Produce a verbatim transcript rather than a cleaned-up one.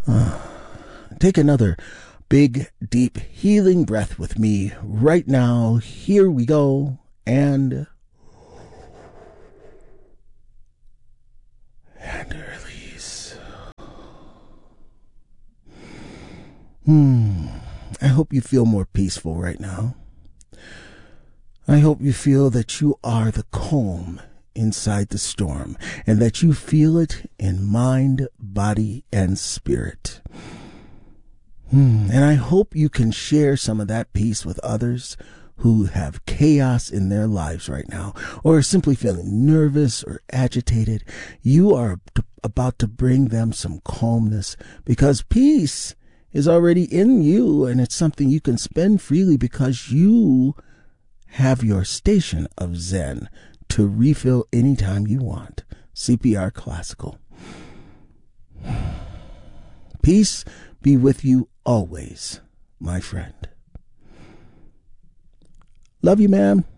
Take another big, deep, healing breath with me right now. Here we go. And... And release. Hmm. I hope you feel more peaceful right now. I hope you feel that you are the calm inside the storm, and that you feel it in mind, body, and spirit. Hmm. And I hope you can share some of that peace with others who have chaos in their lives right now, or are simply feeling nervous or agitated. You are about to bring them some calmness, because peace is already in you, and it's something you can spend freely because you have your station of Zen to refill anytime you want. C P R Classical. Peace be with you always, my friend. Love you, ma'am.